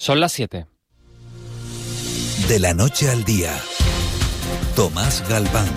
Son las 7. De la noche al día, Tomás Galván.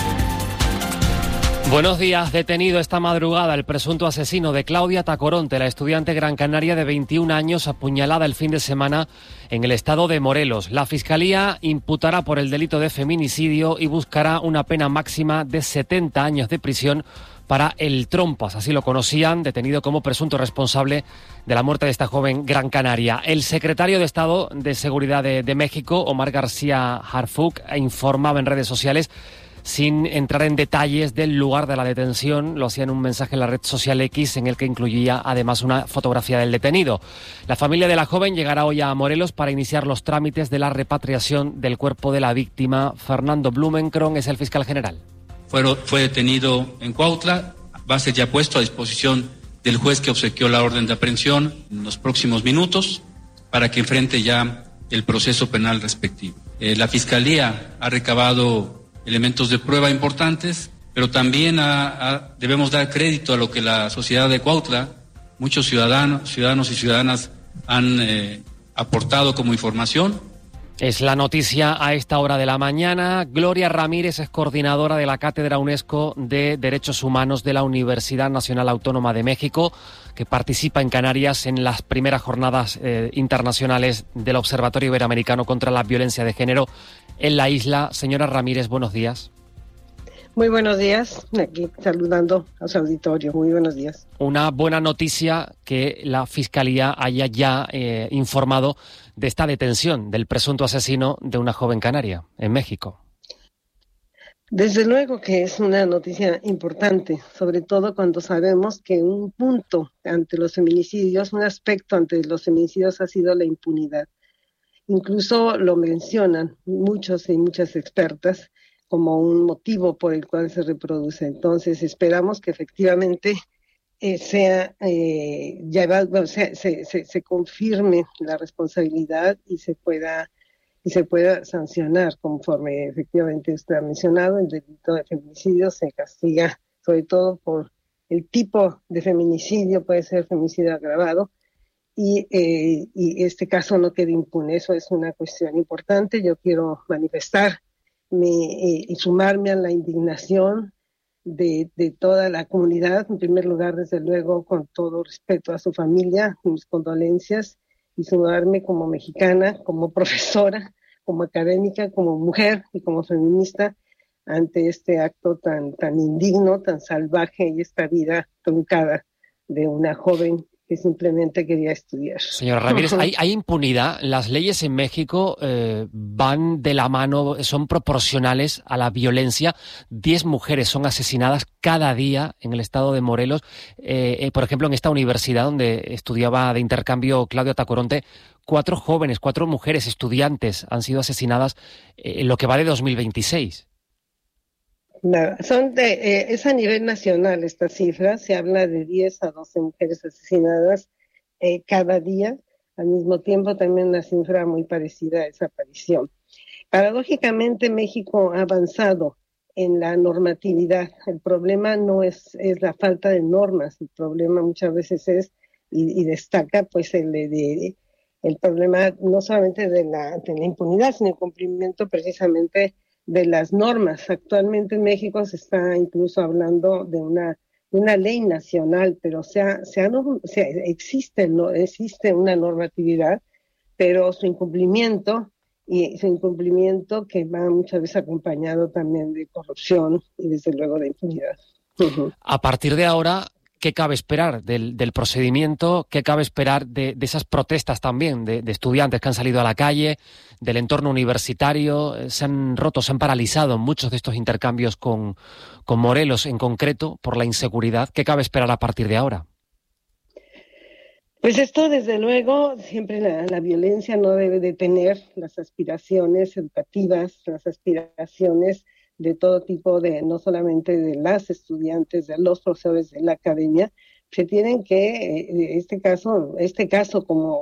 Buenos días. Detenido esta madrugada el presunto asesino de Claudia Tacoronte, la estudiante gran canaria de 21 años apuñalada el fin de semana en el estado de Morelos. La Fiscalía imputará por el delito de feminicidio y buscará una pena máxima de 70 años de prisión para el Trompas, así lo conocían, detenido como presunto responsable de la muerte de esta joven gran canaria. El secretario de Estado de Seguridad de México, Omar García Harfuch, informaba en redes sociales sin entrar en detalles del lugar de la detención. Lo hacía en un mensaje en la red social X, en el que incluía además una fotografía del detenido. La familia de la joven llegará hoy a Morelos para iniciar los trámites de la repatriación del cuerpo de la víctima. Fernando Blumenkron es el fiscal general. Fue detenido en Cuautla, va a ser ya puesto a disposición del juez que obsequió la orden de aprehensión en los próximos minutos para que enfrente ya el proceso penal respectivo. La Fiscalía ha recabado elementos de prueba importantes, pero también debemos dar crédito a lo que la sociedad de Cuautla, muchos ciudadanos y ciudadanas han aportado como información. Es la noticia a esta hora de la mañana. Gloria Ramírez es coordinadora de la Cátedra UNESCO de Derechos Humanos de la Universidad Nacional Autónoma de México, que participa en Canarias en las primeras jornadas internacionales del Observatorio Iberoamericano contra la Violencia de Género en la isla. Señora Ramírez, buenos días. Muy buenos días, aquí saludando a su auditorio. Muy buenos días. Una buena noticia que la Fiscalía haya ya informado de esta detención del presunto asesino de una joven canaria en México. Desde luego que es una noticia importante, sobre todo cuando sabemos que un punto ante los feminicidios, un aspecto ante los feminicidios ha sido la impunidad. Incluso lo mencionan muchos y muchas expertas como un motivo por el cual se reproduce. Entonces esperamos que efectivamente se confirme la responsabilidad y se pueda sancionar conforme efectivamente usted ha mencionado. El delito de feminicidio se castiga sobre todo por el tipo de feminicidio, puede ser feminicidio agravado, y este caso no quede impune. Eso es una cuestión importante. Yo quiero manifestarme y sumarme a la indignación de toda la comunidad. En primer lugar, desde luego, con todo respeto a su familia, mis condolencias, y sumarme como mexicana, como profesora, como académica, como mujer y como feminista ante este acto tan indigno, tan salvaje, y esta vida truncada de una joven que simplemente quería estudiar. Señora Ramírez, ¿hay impunidad? Las leyes en México van de la mano, son proporcionales a la violencia. 10 mujeres son asesinadas cada día en el estado de Morelos. Por ejemplo, en esta universidad donde estudiaba de intercambio Claudia Tacoronte, 4 mujeres estudiantes han sido asesinadas en lo que va de 2026. Nada, es a nivel nacional esta cifra. Se habla de 10 a 12 mujeres asesinadas cada día. Al mismo tiempo, también una cifra muy parecida a desaparición. Paradójicamente, México ha avanzado en la normatividad. El problema no es la falta de normas. El problema muchas veces es, y destaca pues el problema no solamente de la impunidad, sino el cumplimiento precisamente de las normas. Actualmente en México se está incluso hablando de una ley nacional, pero existe una normatividad, pero su incumplimiento que va muchas veces acompañado también de corrupción y desde luego de impunidad. Uh-huh. A partir de ahora, ¿qué cabe esperar del procedimiento? ¿Qué cabe esperar de esas protestas también de estudiantes que han salido a la calle, del entorno universitario? Se han paralizado muchos de estos intercambios con Morelos en concreto por la inseguridad. ¿Qué cabe esperar a partir de ahora? Pues esto, desde luego, siempre la violencia no debe detener las aspiraciones educativas, las aspiraciones de todo tipo, no solamente de las estudiantes, de los profesores de la academia. Se tienen que, este caso como